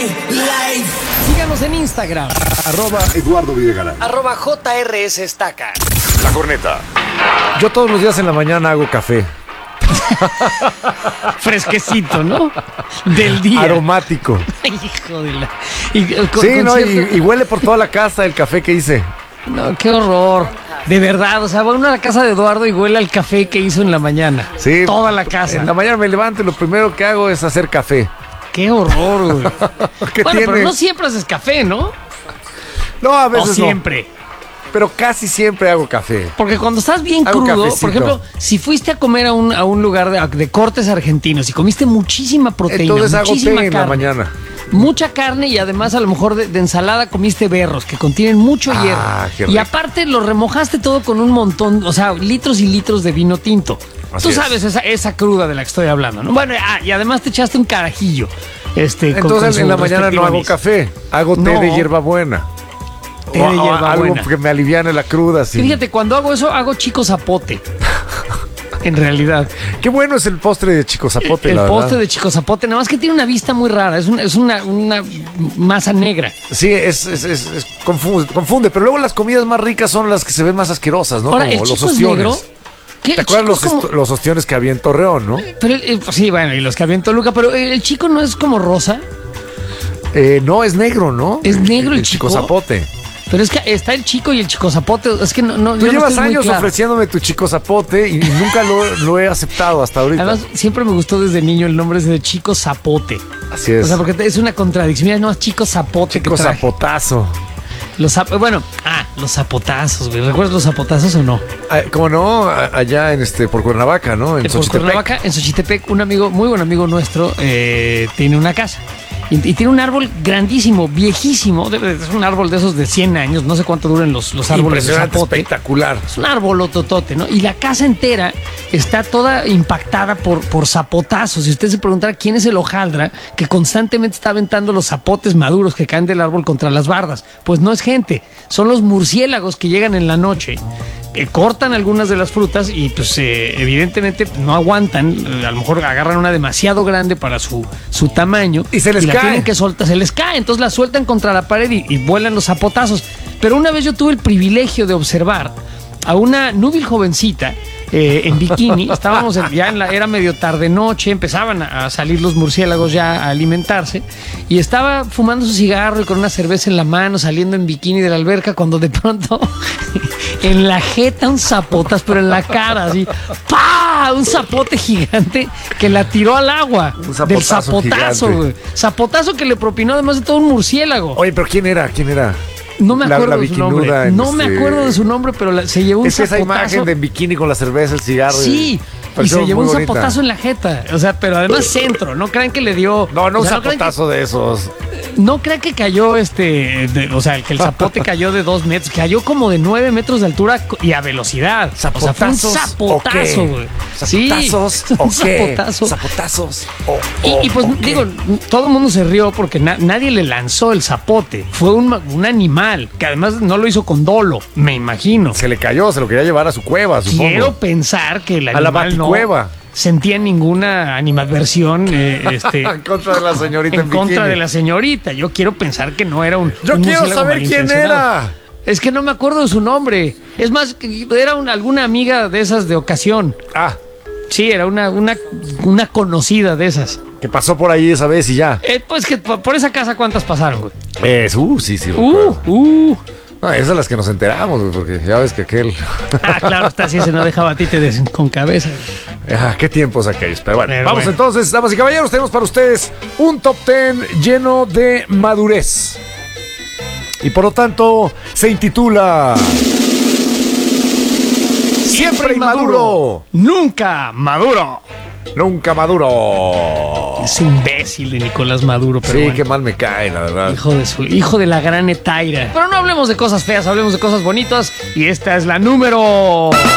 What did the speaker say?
Síganos en Instagram. @Eduardo Videgaray. @JRS Estaca. La Corneta. Yo todos los días en la mañana hago café. Fresquecito, ¿no? Del día. Aromático. Hijo de la... Y huele por toda la casa el café que hice. No, qué horror. De verdad, o sea, va uno a la casa de Eduardo y huele al café que hizo en la mañana. Sí. Toda la casa. En la mañana me levanto y lo primero que hago es hacer café. Qué horror, güey. ¿Qué Bueno, tiene? pero no siempre haces café, ¿no? No, a veces O siempre. no. Pero casi siempre hago café. Porque cuando estás bien Hago crudo, cafecito. por ejemplo, si fuiste a comer a un lugar de cortes argentinos y comiste muchísima proteína, Entonces hago muchísima té en la carne, mañana. mucha carne y además a lo mejor de ensalada comiste berros que contienen mucho hierro. qué Y rico. aparte lo remojaste todo con un montón, o sea, litros y litros de vino tinto. Así Tú es. sabes esa cruda de la que estoy hablando, ¿no? Bueno, y además te echaste un carajillo. Entonces su en la mañana no respectivo hago anís. café, hago té No. de hierbabuena. Té de hierbabuena. Algo que me aliviane la cruda. Y Sí. fíjate, cuando hago eso, hago chico zapote. En realidad. Qué bueno es el postre de Chico Zapote, El la postre verdad. de Chico Zapote, nada más que tiene una vista muy rara, es una masa negra. Sí, confunde, pero luego las comidas más ricas son las que se ven más asquerosas, ¿no? Ahora, Como el los chico es ostiones. negro. ¿Qué? ¿Te acuerdas El chico es como- los ostiones que había en Torreón, no? Pero pues sí, bueno, y los que había en Toluca, pero el chico no es como rosa, No, es negro, ¿no? Es negro el Chico chico. Zapote. pero es que está el chico y el Chico Zapote, es que no Tú yo no llevas estoy muy años claro. ofreciéndome tu Chico Zapote y nunca lo he aceptado hasta ahorita. Además, siempre me gustó desde niño el nombre ese de Chico Zapote. Así es. O sea, porque es una contradicción. Mira, no, Chico Zapote. Chico que traje. Zapotazo. Los zapotazos, güey. ¿Recuerdas los zapotazos o no? ¿Cómo no? Allá por Cuernavaca, ¿no? En Por Xochitepec. Cuernavaca, en Xochitepec, un amigo, muy buen amigo nuestro, tiene una casa. Y tiene un árbol grandísimo, viejísimo. Es un árbol de esos de 100 años. No sé cuánto duran los árboles de Impresionante, zapote. espectacular. Es un árbol ototote, ¿no? Y la casa entera está toda impactada por zapotazos. Y usted se preguntará quién es el hojaldra que constantemente está aventando los zapotes maduros que caen del árbol contra las bardas. Pues no es gente, son los murciélagos que llegan en la noche, que cortan algunas de las frutas y pues evidentemente no aguantan. A lo mejor agarran una demasiado grande para su tamaño. Y se les la cae. tienen que soltar, se les cae, entonces la sueltan contra la pared y vuelan los zapotazos. Pero una vez yo tuve el privilegio de observar a una núbil jovencita en bikini. Estábamos era medio tarde noche, empezaban a salir los murciélagos ya a alimentarse y estaba fumando su cigarro y con una cerveza en la mano, saliendo en bikini de la alberca, cuando de pronto en la jeta un zapotas, pero en la cara, así, ¡pah! Un zapote gigante que la tiró al agua. Un zapotazo Del zapotazo, gigante. güey. Zapotazo que le propinó además de todo un murciélago. Oye, pero ¿quién era? No me acuerdo la de su nombre. bikinuda en No me acuerdo de su nombre, pero se llevó un Es esa zapotazo. imagen de en bikini con la cerveza, el cigarro. Sí, y pareció se llevó muy un bonita. zapotazo en la jeta. O sea, pero además centro. No crean que le dio. No, o un sea, no crean zapotazo de esos. No crean que cayó o sea, que el zapote cayó de 2 metros. Cayó como de 9 metros de altura y a velocidad. O sea, fue un ¿Zapotazos zapotazo, o qué? güey. ¿Zapotazos Sí, o un qué? zapotazo. ¿Zapotazos Y pues o qué? digo, todo el mundo se rió porque nadie le lanzó el zapote. Fue un animal que además no lo hizo con dolo, me imagino. Se le cayó, se lo quería llevar a su cueva, supongo. Quiero pensar que el A la animal no baticueva. sentía ninguna animadversión En contra de la señorita en en contra bikini. de la señorita. Yo quiero pensar que no era un Yo un quiero murciélago saber quién malintencionado. era. Es que no me acuerdo de su nombre. Es más, que era alguna amiga de esas de ocasión. Ah, Sí, era una conocida de esas. que pasó por ahí esa vez y ya. Pues que por esa casa, ¿cuántas pasaron, güey? Sí, recuerdo. No, esas son las que nos enteramos, güey, porque ya ves que aquel... Claro, está así, se no dejaba a ti con cabeza. qué tiempos aquellos. Pero bueno, Pero vamos bueno. entonces, damas y caballeros, tenemos para ustedes un top 10 lleno de madurez. Y por lo tanto, se intitula... Siempre inmaduro, Nunca maduro. nunca maduro. Ese imbécil de Nicolás Maduro, pero Sí, bueno. qué mal me cae, la verdad. Hijo de la gran Etaira. Pero no hablemos de cosas feas, hablemos de cosas bonitas. Y esta es la número